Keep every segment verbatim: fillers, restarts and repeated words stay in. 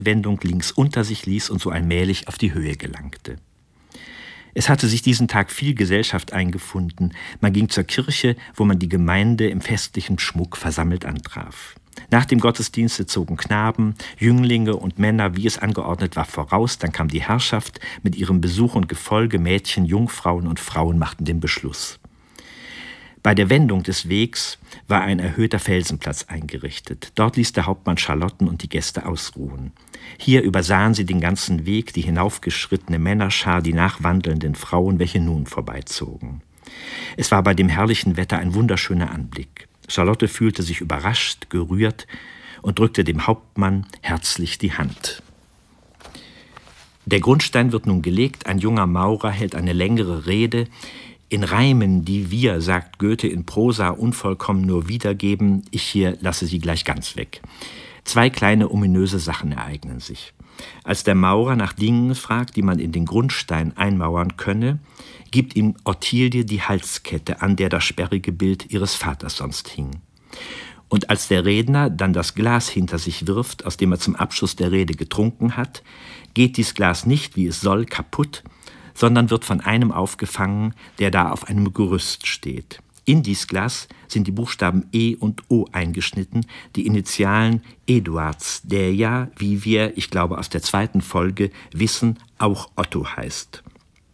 Wendung links unter sich ließ und so allmählich auf die Höhe gelangte. Es hatte sich diesen Tag viel Gesellschaft eingefunden. Man ging zur Kirche, wo man die Gemeinde im festlichen Schmuck versammelt antraf. Nach dem Gottesdienste zogen Knaben, Jünglinge und Männer, wie es angeordnet war, voraus. Dann kam die Herrschaft mit ihrem Besuch und Gefolge. Mädchen, Jungfrauen und Frauen machten den Beschluss. Bei der Wendung des Wegs war ein erhöhter Felsenplatz eingerichtet. Dort ließ der Hauptmann Charlotten und die Gäste ausruhen. Hier übersahen sie den ganzen Weg, die hinaufgeschrittene Männerschar, die nachwandelnden Frauen, welche nun vorbeizogen. Es war bei dem herrlichen Wetter ein wunderschöner Anblick. Charlotte fühlte sich überrascht, gerührt und drückte dem Hauptmann herzlich die Hand. Der Grundstein wird nun gelegt, ein junger Maurer hält eine längere Rede. In Reimen, die wir, sagt Goethe, in Prosa unvollkommen nur wiedergeben, ich hier lasse sie gleich ganz weg. Zwei kleine ominöse Sachen ereignen sich. Als der Maurer nach Dingen fragt, die man in den Grundstein einmauern könne, gibt ihm Ottilie die Halskette, an der das sperrige Bild ihres Vaters sonst hing. Und als der Redner dann das Glas hinter sich wirft, aus dem er zum Abschluss der Rede getrunken hat, geht dies Glas nicht, wie es soll, kaputt, sondern wird von einem aufgefangen, der da auf einem Gerüst steht. In dies Glas sind die Buchstaben E und O eingeschnitten, die Initialen Eduards, der ja, wie wir, ich glaube aus der zweiten Folge, wissen, auch Otto heißt.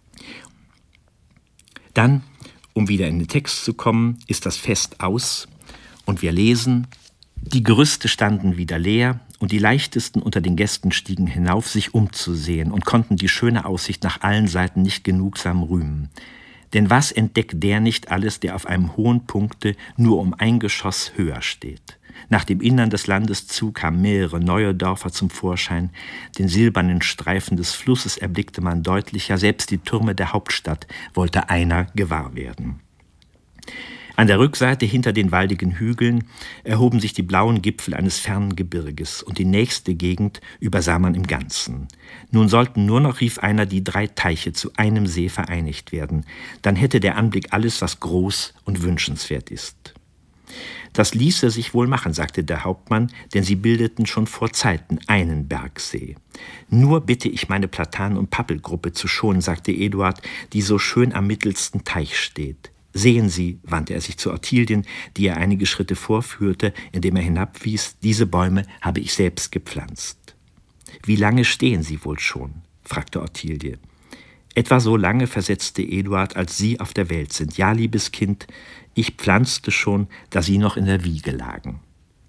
Dann, um wieder in den Text zu kommen, ist das Fest aus und wir lesen: Die Gerüste standen wieder leer und die Leichtesten unter den Gästen stiegen hinauf, sich umzusehen und konnten die schöne Aussicht nach allen Seiten nicht genugsam rühmen. Denn was entdeckt der nicht alles, der auf einem hohen Punkte nur um ein Geschoss höher steht? Nach dem Innern des Landes zu kamen mehrere neue Dörfer zum Vorschein. Den silbernen Streifen des Flusses erblickte man deutlicher. Selbst die Türme der Hauptstadt wollte einer gewahr werden. An der Rückseite hinter den waldigen Hügeln erhoben sich die blauen Gipfel eines fernen Gebirges und die nächste Gegend übersah man im Ganzen. Nun sollten nur noch, rief einer, die drei Teiche zu einem See vereinigt werden. Dann hätte der Anblick alles, was groß und wünschenswert ist. Das ließe sich wohl machen, sagte der Hauptmann, denn sie bildeten schon vor Zeiten einen Bergsee. Nur bitte ich meine Platan- und Pappelgruppe zu schonen, sagte Eduard, die so schön am mittelsten Teich steht. Sehen Sie, wandte er sich zu Ottilien, die er einige Schritte vorführte, indem er hinabwies, diese Bäume habe ich selbst gepflanzt. Wie lange stehen sie wohl schon? Fragte Ottilie. Etwa so lange, versetzte Eduard, als Sie auf der Welt sind. Ja, liebes Kind, ich pflanzte schon, da Sie noch in der Wiege lagen.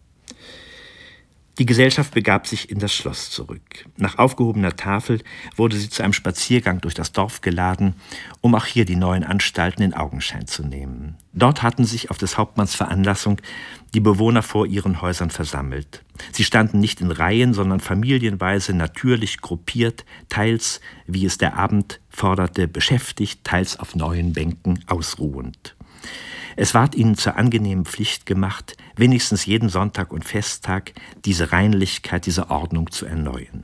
Die Gesellschaft begab sich in das Schloss zurück. Nach aufgehobener Tafel wurde sie zu einem Spaziergang durch das Dorf geladen, um auch hier die neuen Anstalten in Augenschein zu nehmen. Dort hatten sich auf des Hauptmanns Veranlassung die Bewohner vor ihren Häusern versammelt. Sie standen nicht in Reihen, sondern familienweise natürlich gruppiert, teils, wie es der Abend forderte, beschäftigt, teils auf neuen Bänken ausruhend. Es ward ihnen zur angenehmen Pflicht gemacht, wenigstens jeden Sonntag und Festtag diese Reinlichkeit, diese Ordnung zu erneuern.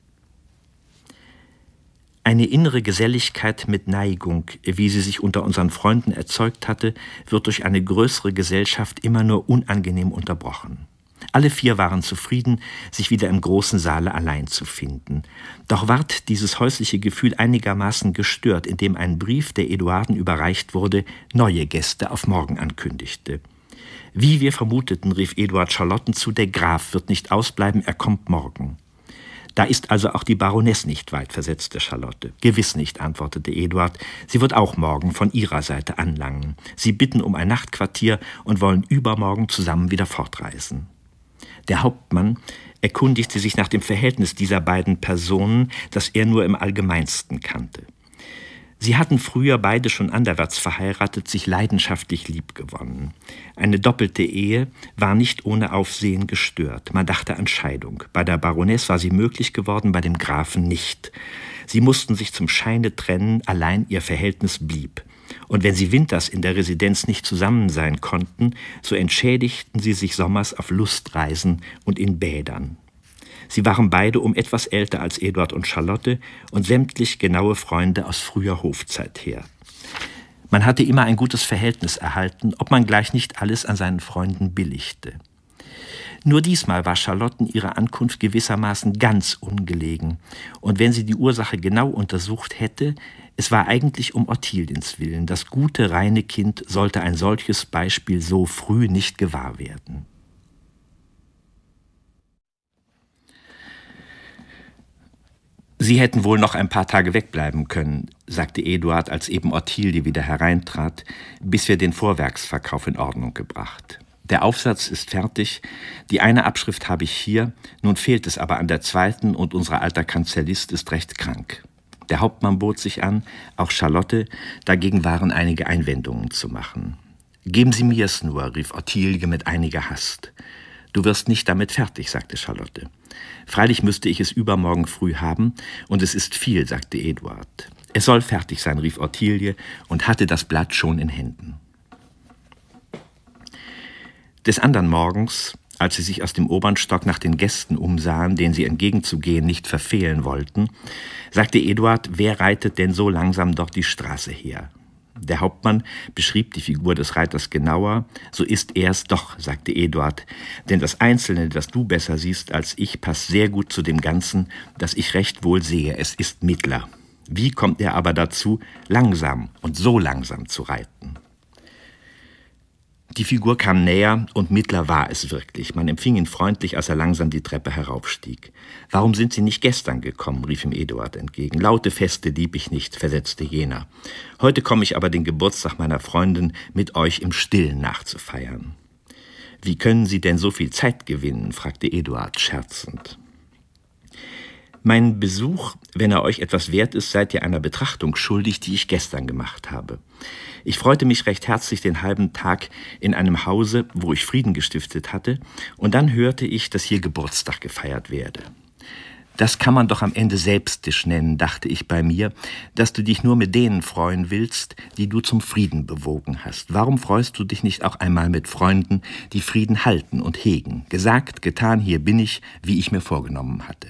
Eine innere Geselligkeit mit Neigung, wie sie sich unter unseren Freunden erzeugt hatte, wird durch eine größere Gesellschaft immer nur unangenehm unterbrochen. Alle vier waren zufrieden, sich wieder im großen Saale allein zu finden. Doch ward dieses häusliche Gefühl einigermaßen gestört, indem ein Brief, der Eduarden überreicht wurde, neue Gäste auf morgen ankündigte. Wie wir vermuteten, rief Eduard Charlotten zu, der Graf wird nicht ausbleiben, er kommt morgen. Da ist also auch die Baroness nicht weit, versetzte Charlotte. Gewiss nicht, antwortete Eduard, sie wird auch morgen von ihrer Seite anlangen. Sie bitten um ein Nachtquartier und wollen übermorgen zusammen wieder fortreisen. Der Hauptmann erkundigte sich nach dem Verhältnis dieser beiden Personen, das er nur im Allgemeinsten kannte. Sie hatten früher beide schon anderwärts verheiratet, sich leidenschaftlich liebgewonnen. Eine doppelte Ehe war nicht ohne Aufsehen gestört. Man dachte an Scheidung. Bei der Baroness war sie möglich geworden, bei dem Grafen nicht. Sie mussten sich zum Scheine trennen, allein ihr Verhältnis blieb. Und wenn sie winters in der Residenz nicht zusammen sein konnten, so entschädigten sie sich sommers auf Lustreisen und in Bädern. Sie waren beide um etwas älter als Eduard und Charlotte und sämtlich genaue Freunde aus früher Hofzeit her. Man hatte immer ein gutes Verhältnis erhalten, ob man gleich nicht alles an seinen Freunden billigte. Nur diesmal war Charlotten ihrer Ankunft gewissermaßen ganz ungelegen. Und wenn sie die Ursache genau untersucht hätte, es war eigentlich um Ottiliens willen. Das gute, reine Kind sollte ein solches Beispiel so früh nicht gewahr werden. »Sie hätten wohl noch ein paar Tage wegbleiben können«, sagte Eduard, als eben Ottilie wieder hereintrat, »bis wir den Vorwerksverkauf in Ordnung gebracht. Der Aufsatz ist fertig, die eine Abschrift habe ich hier, nun fehlt es aber an der zweiten und unser alter Kanzellist ist recht krank.« Der Hauptmann bot sich an, auch Charlotte, dagegen waren einige Einwendungen zu machen. »Geben Sie mir's nur«, rief Ottilie mit einiger Hast. »Du wirst nicht damit fertig«, sagte Charlotte. »Freilich müsste ich es übermorgen früh haben, und es ist viel«, sagte Eduard. »Es soll fertig sein«, rief Ottilie und hatte das Blatt schon in Händen. Des andern Morgens, als sie sich aus dem oberen Stock nach den Gästen umsahen, denen sie entgegenzugehen nicht verfehlen wollten, sagte Eduard, wer reitet denn so langsam dort die Straße her? Der Hauptmann beschrieb die Figur des Reiters genauer. »So ist er's doch«, sagte Eduard, »denn das Einzelne, das du besser siehst als ich, passt sehr gut zu dem Ganzen, das ich recht wohl sehe. Es ist Mittler. Wie kommt er aber dazu, langsam und so langsam zu reiten?« Die Figur kam näher, und Mittler war es wirklich. Man empfing ihn freundlich, als er langsam die Treppe heraufstieg. »Warum sind Sie nicht gestern gekommen?« rief ihm Eduard entgegen. »Laute Feste lieb ich nicht«, versetzte jener. »Heute komme ich aber den Geburtstag meiner Freundin mit euch im Stillen nachzufeiern.« »Wie können Sie denn so viel Zeit gewinnen?« fragte Eduard scherzend. »Mein Besuch, wenn er euch etwas wert ist, seid ihr einer Betrachtung schuldig, die ich gestern gemacht habe. Ich freute mich recht herzlich den halben Tag in einem Hause, wo ich Frieden gestiftet hatte, und dann hörte ich, dass hier Geburtstag gefeiert werde. Das kann man doch am Ende Selbsttisch nennen, dachte ich bei mir, dass du dich nur mit denen freuen willst, die du zum Frieden bewogen hast. Warum freust du dich nicht auch einmal mit Freunden, die Frieden halten und hegen? Gesagt, getan, hier bin ich, wie ich mir vorgenommen hatte.«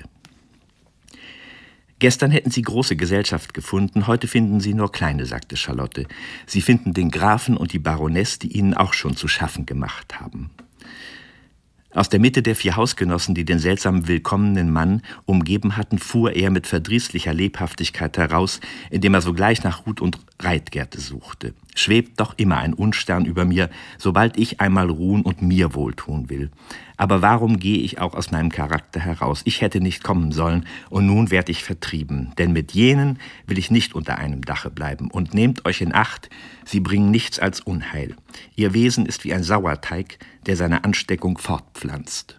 »Gestern hätten Sie große Gesellschaft gefunden, heute finden Sie nur kleine«, sagte Charlotte. »Sie finden den Grafen und die Baroness, die Ihnen auch schon zu schaffen gemacht haben.« Aus der Mitte der vier Hausgenossen, die den seltsam willkommenen Mann umgeben hatten, fuhr er mit verdrießlicher Lebhaftigkeit heraus, indem er sogleich nach Hut und Reitgerte suchte. »Schwebt doch immer ein Unstern über mir, sobald ich einmal ruhen und mir wohltun will. Aber warum gehe ich auch aus meinem Charakter heraus? Ich hätte nicht kommen sollen, und nun werd ich vertrieben. Denn mit jenen will ich nicht unter einem Dache bleiben. Und nehmt euch in Acht, sie bringen nichts als Unheil. Ihr Wesen ist wie ein Sauerteig, der seine Ansteckung fortpflanzt.«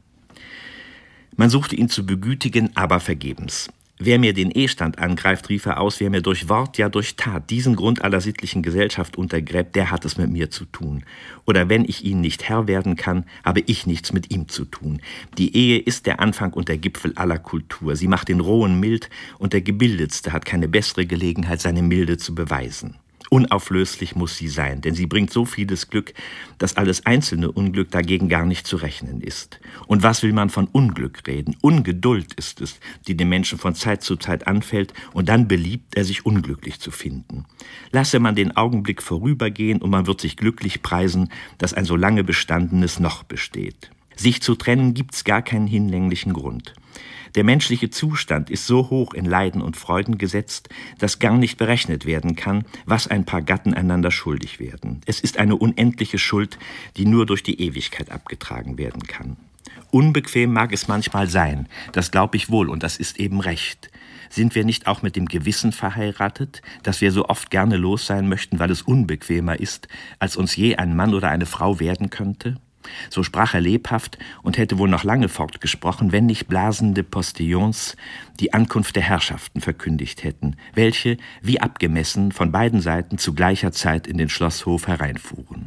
Man suchte ihn zu begütigen, aber vergebens. »Wer mir den Ehestand angreift«, rief er aus, »wer mir durch Wort, ja durch Tat diesen Grund aller sittlichen Gesellschaft untergräbt, der hat es mit mir zu tun. Oder wenn ich ihn nicht Herr werden kann, habe ich nichts mit ihm zu tun. Die Ehe ist der Anfang und der Gipfel aller Kultur. Sie macht den Rohen mild, und der Gebildetste hat keine bessere Gelegenheit, seine Milde zu beweisen. Unauflöslich muss sie sein, denn sie bringt so vieles Glück, dass alles einzelne Unglück dagegen gar nicht zu rechnen ist. Und was will man von Unglück reden? Ungeduld ist es, die dem Menschen von Zeit zu Zeit anfällt, und dann beliebt er, sich unglücklich zu finden. Lasse man den Augenblick vorübergehen, und man wird sich glücklich preisen, dass ein so lange Bestandenes noch besteht. Sich zu trennen gibt's gar keinen hinlänglichen Grund. Der menschliche Zustand ist so hoch in Leiden und Freuden gesetzt, dass gar nicht berechnet werden kann, was ein Paar Gatten einander schuldig werden. Es ist eine unendliche Schuld, die nur durch die Ewigkeit abgetragen werden kann. Unbequem mag es manchmal sein, das glaube ich wohl, und das ist eben recht. Sind wir nicht auch mit dem Gewissen verheiratet, dass wir so oft gerne los sein möchten, weil es unbequemer ist, als uns je ein Mann oder eine Frau werden könnte? So sprach er lebhaft und hätte wohl noch lange fortgesprochen, wenn nicht blasende Postillons die Ankunft der Herrschaften verkündigt hätten, welche, wie abgemessen, von beiden Seiten zu gleicher Zeit in den Schlosshof hereinfuhren.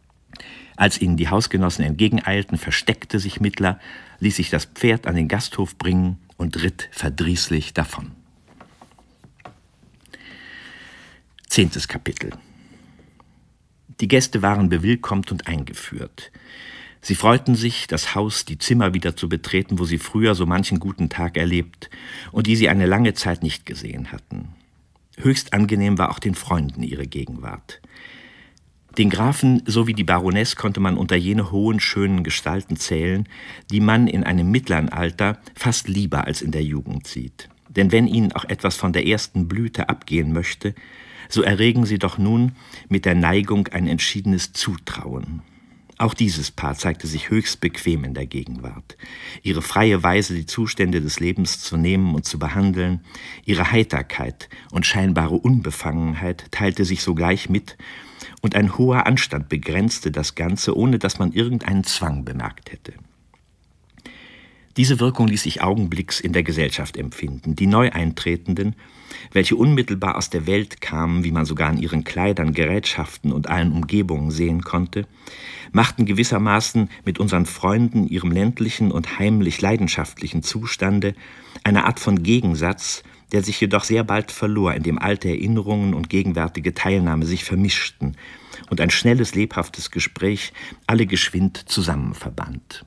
Als ihnen die Hausgenossen entgegeneilten, versteckte sich Mittler, ließ sich das Pferd an den Gasthof bringen und ritt verdrießlich davon. Zehntes Kapitel. Die Gäste waren bewillkommt und eingeführt. Sie freuten sich, das Haus, die Zimmer wieder zu betreten, wo sie früher so manchen guten Tag erlebt und die sie eine lange Zeit nicht gesehen hatten. Höchst angenehm war auch den Freunden ihre Gegenwart. Den Grafen sowie die Baroness konnte man unter jene hohen, schönen Gestalten zählen, die man in einem mittleren Alter fast lieber als in der Jugend sieht. Denn wenn ihnen auch etwas von der ersten Blüte abgehen möchte, so erregen sie doch nun mit der Neigung ein entschiedenes Zutrauen. Auch dieses Paar zeigte sich höchst bequem in der Gegenwart. Ihre freie Weise, die Zustände des Lebens zu nehmen und zu behandeln, ihre Heiterkeit und scheinbare Unbefangenheit teilte sich sogleich mit, und ein hoher Anstand begrenzte das Ganze, ohne dass man irgendeinen Zwang bemerkt hätte. Diese Wirkung ließ sich augenblicks in der Gesellschaft empfinden. Die Neueintretenden, welche unmittelbar aus der Welt kamen, wie man sogar an ihren Kleidern, Gerätschaften und allen Umgebungen sehen konnte, machten gewissermaßen mit unseren Freunden ihrem ländlichen und heimlich leidenschaftlichen Zustande eine Art von Gegensatz, der sich jedoch sehr bald verlor, indem alte Erinnerungen und gegenwärtige Teilnahme sich vermischten und ein schnelles, lebhaftes Gespräch alle geschwind zusammenverband.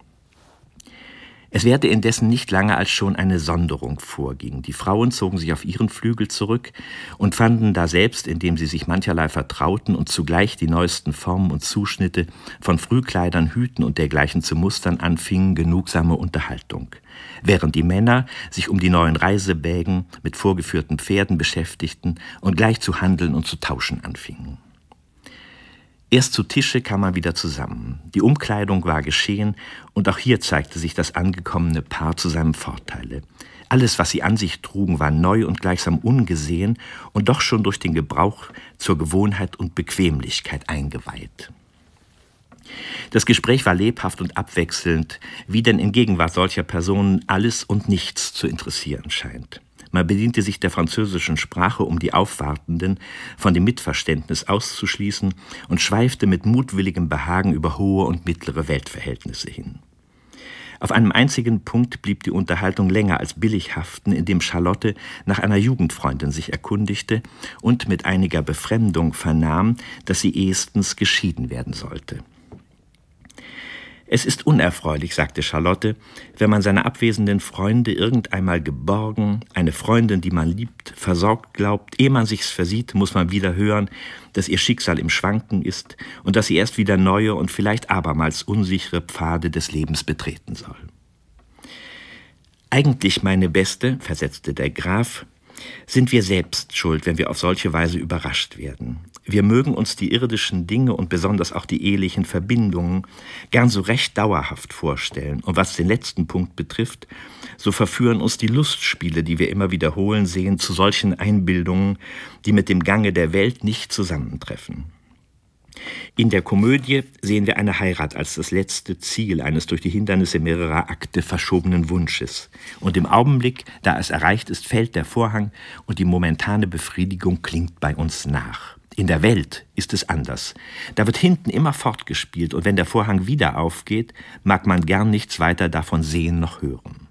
Es währte indessen nicht lange, als schon eine Sonderung vorging. Die Frauen zogen sich auf ihren Flügel zurück und fanden daselbst, indem sie sich mancherlei vertrauten und zugleich die neuesten Formen und Zuschnitte von Frühkleidern, Hüten und dergleichen zu mustern anfingen, genugsame Unterhaltung. Während die Männer sich um die neuen Reisebägen mit vorgeführten Pferden beschäftigten und gleich zu handeln und zu tauschen anfingen. Erst zu Tische kam man wieder zusammen. Die Umkleidung war geschehen, und auch hier zeigte sich das angekommene Paar zu seinem Vorteile. Alles, was sie an sich trugen, war neu und gleichsam ungesehen und doch schon durch den Gebrauch zur Gewohnheit und Bequemlichkeit eingeweiht. Das Gespräch war lebhaft und abwechselnd, wie denn in Gegenwart solcher Personen alles und nichts zu interessieren scheint. Man bediente sich der französischen Sprache, um die Aufwartenden von dem Mitverständnis auszuschließen, und schweifte mit mutwilligem Behagen über hohe und mittlere Weltverhältnisse hin. Auf einem einzigen Punkt blieb die Unterhaltung länger als billig haften, indem Charlotte nach einer Jugendfreundin sich erkundigte und mit einiger Befremdung vernahm, dass sie ehestens geschieden werden sollte. Es ist unerfreulich, sagte Charlotte, wenn man seine abwesenden Freunde irgendeinmal geborgen, eine Freundin, die man liebt, versorgt glaubt. Ehe man sich's versieht, muss man wieder hören, dass ihr Schicksal im Schwanken ist und dass sie erst wieder neue und vielleicht abermals unsichere Pfade des Lebens betreten soll. Eigentlich, meine Beste, versetzte der Graf, sind wir selbst schuld, wenn wir auf solche Weise überrascht werden. Wir mögen uns die irdischen Dinge und besonders auch die ehelichen Verbindungen gern so recht dauerhaft vorstellen. Und was den letzten Punkt betrifft, so verführen uns die Lustspiele, die wir immer wiederholen sehen, zu solchen Einbildungen, die mit dem Gange der Welt nicht zusammentreffen. In der Komödie sehen wir eine Heirat als das letzte Ziel eines durch die Hindernisse mehrerer Akte verschobenen Wunsches. Und im Augenblick, da es erreicht ist, fällt der Vorhang und die momentane Befriedigung klingt bei uns nach. In der Welt ist es anders. Da wird hinten immer fortgespielt, und wenn der Vorhang wieder aufgeht, mag man gern nichts weiter davon sehen noch hören.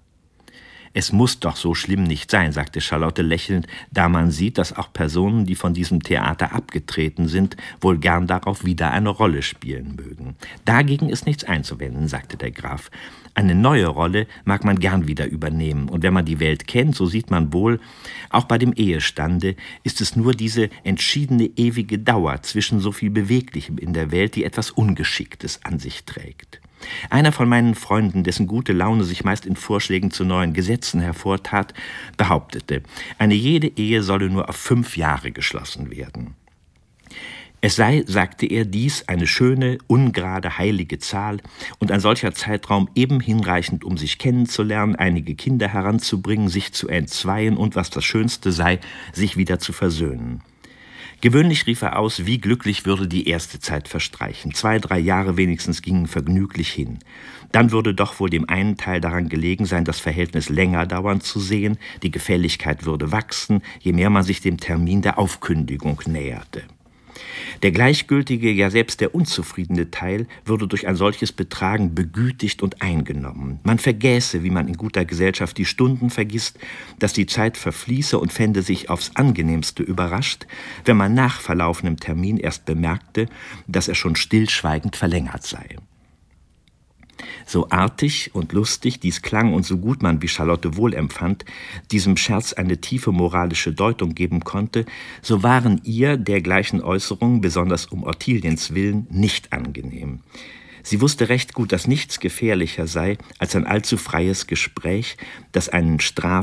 Es muss doch so schlimm nicht sein, sagte Charlotte lächelnd, da man sieht, dass auch Personen, die von diesem Theater abgetreten sind, wohl gern darauf wieder eine Rolle spielen mögen. Dagegen ist nichts einzuwenden, sagte der Graf. Eine neue Rolle mag man gern wieder übernehmen, und wenn man die Welt kennt, so sieht man wohl, auch bei dem Ehestande ist es nur diese entschiedene ewige Dauer zwischen so viel Beweglichem in der Welt, die etwas Ungeschicktes an sich trägt. Einer von meinen Freunden, dessen gute Laune sich meist in Vorschlägen zu neuen Gesetzen hervortat, behauptete, eine jede Ehe solle nur auf fünf Jahre geschlossen werden. Es sei, sagte er, dies eine schöne, ungerade, heilige Zahl und ein solcher Zeitraum eben hinreichend, um sich kennenzulernen, einige Kinder heranzubringen, sich zu entzweien und, was das Schönste sei, sich wieder zu versöhnen. Gewöhnlich rief er aus, wie glücklich würde die erste Zeit verstreichen. Zwei, drei Jahre wenigstens gingen vergnüglich hin. Dann würde doch wohl dem einen Teil daran gelegen sein, das Verhältnis länger dauernd zu sehen, die Gefälligkeit würde wachsen, je mehr man sich dem Termin der Aufkündigung näherte. Der gleichgültige, ja selbst der unzufriedene Teil würde durch ein solches Betragen begütigt und eingenommen. Man vergäße, wie man in guter Gesellschaft die Stunden vergisst, dass die Zeit verfließe, und fände sich aufs Angenehmste überrascht, wenn man nach verlaufenem Termin erst bemerkte, dass er schon stillschweigend verlängert sei. So artig und lustig dies klang und so gut man, wie Charlotte wohl empfand, diesem Scherz eine tiefe moralische Deutung geben konnte, so waren ihr dergleichen Äußerungen, besonders um Ottiliens willen, nicht angenehm. Sie wusste recht gut, dass nichts gefährlicher sei als ein allzu freies Gespräch, das einen Straf